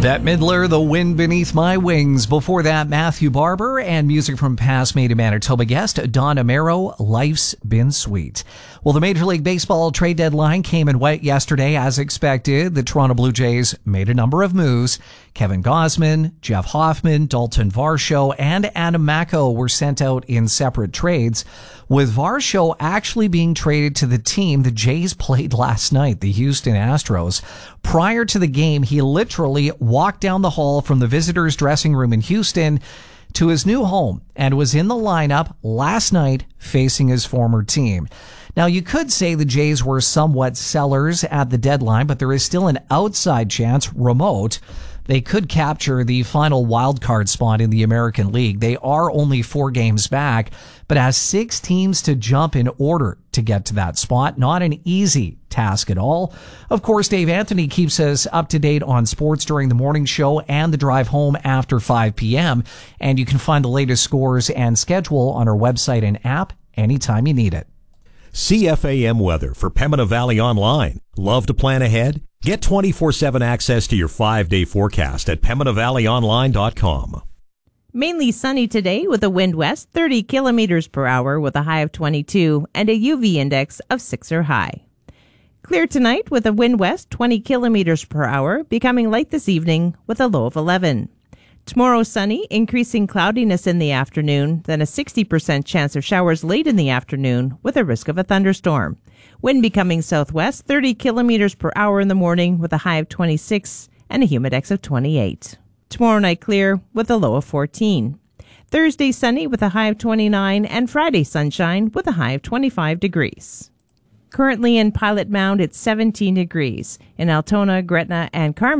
Bette Midler, The Wind Beneath My Wings. Before that, Matthew Barber and music from past Made in Manitoba guest Don Amaro, Life's Been Sweet. Well, the Major League Baseball trade deadline came and went yesterday as expected. The Toronto Blue Jays made a number of moves. Kevin Gausman, Jeff Hoffman, Dalton Varsho, and Adam Macko were sent out in separate trades, with Varsho actually being traded to the team the Jays played last night, the Houston Astros. Prior to the game, he literally walked down the hall from the visitors' dressing room in Houston to his new home and was in the lineup last night facing his former team. Now, you could say the Jays were somewhat sellers at the deadline, but there is still an outside chance, remote, they could capture the final wild card spot in the American League. They are only 4 games back, but has 6 teams to jump in order to get to that spot. Not an easy task at all. Of course, Dave Anthony keeps us up to date on sports during the morning show and the drive home after 5 p.m. And you can find the latest scores and schedule on our website and app anytime you need it. CFAM weather for Pembina Valley Online. Love to plan ahead? Get 24/7 access to your 5-day forecast at PembinaValleyOnline.com. Mainly sunny today with a wind west 30 kilometers per hour with a high of 22 and a UV index of 6 or high. Clear tonight with a wind west 20 kilometers per hour, becoming light this evening with a low of 11. Tomorrow sunny, increasing cloudiness in the afternoon, then a 60% chance of showers late in the afternoon with a risk of a thunderstorm. Wind becoming southwest 30 kilometers per hour in the morning with a high of 26 and a humidex of 28. Tomorrow night clear with a low of 14. Thursday sunny with a high of 29 and Friday sunshine with a high of 25 degrees. Currently in Pilot Mound, it's 17 degrees. In Altona, Gretna, and Carmen,